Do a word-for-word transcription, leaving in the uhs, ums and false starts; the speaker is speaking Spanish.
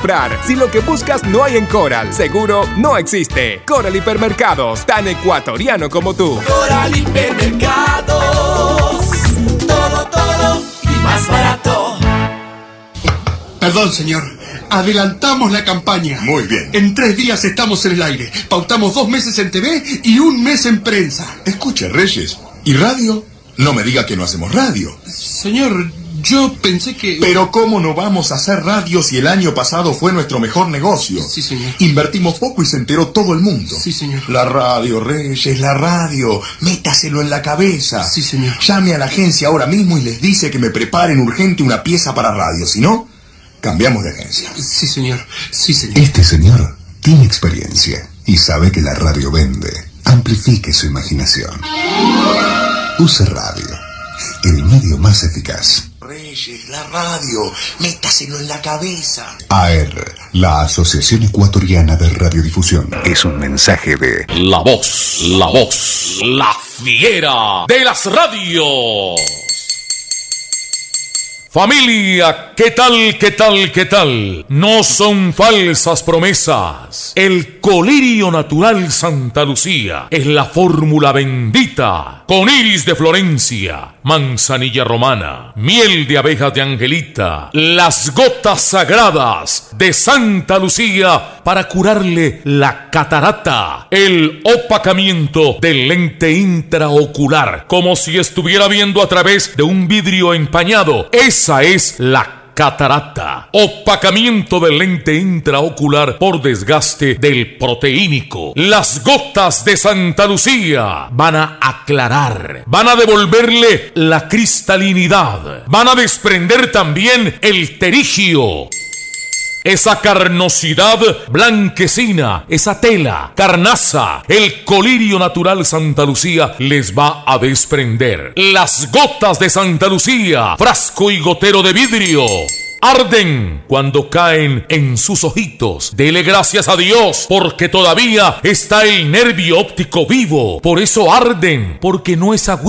comprar. Si lo que buscas no hay en Coral, seguro no existe. Coral Hipermercados, tan ecuatoriano como tú. Coral Hipermercados, todo, todo y más barato. Perdón, señor. Adelantamos la campaña. Muy bien. En tres días estamos en el aire. Pautamos dos meses en T V y un mes en prensa. Escuche, Reyes. ¿Y radio? No me diga que no hacemos radio. Señor, yo pensé que... Pero ¿cómo no vamos a hacer radio si el año pasado fue nuestro mejor negocio? Sí, señor. Invertimos poco y se enteró todo el mundo. Sí, señor. La radio, Reyes, la radio. Métaselo en la cabeza. Sí, señor. Llame a la agencia ahora mismo y les dice que me preparen urgente una pieza para radio. Si no, cambiamos de agencia. Sí, señor. Sí, señor. Este señor tiene experiencia y sabe que la radio vende. Amplifique su imaginación. Use radio, el medio más eficaz. Reyes, la radio, métaselo en la cabeza. A R, la Asociación Ecuatoriana de Radiodifusión. Es un mensaje de... La voz, la voz, la fiera de las radios. Familia, ¿qué tal, qué tal, qué tal? No son falsas promesas. El colirio natural Santa Lucía es la fórmula bendita. Con iris de Florencia, manzanilla romana, miel de abejas de Angelita, las gotas sagradas de Santa Lucía para curarle la catarata, el opacamiento del lente intraocular, como si estuviera viendo a través de un vidrio empañado. Esa es la catarata, opacamiento del lente intraocular por desgaste del proteínico. Las gotas de Santa Lucía van a aclarar, van a devolverle la cristalinidad, van a desprender también el terigio. Esa carnosidad blanquecina, esa tela carnaza, el colirio natural Santa Lucía les va a desprender. Las gotas de Santa Lucía, frasco y gotero de vidrio, arden cuando caen en sus ojitos. Dele gracias a Dios porque todavía está el nervio óptico vivo. Por eso arden, porque no es agüita.